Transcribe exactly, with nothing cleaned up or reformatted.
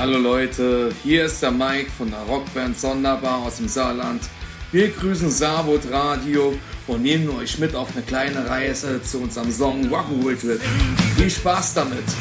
Hallo Leute, hier ist der Mike von der Rockband Sonderbar aus dem Saarland. Wir grüßen Saarwood Radio und nehmen euch mit auf eine kleine Reise zu unserem Song Rock'n'Roll Trip. Viel Spaß damit!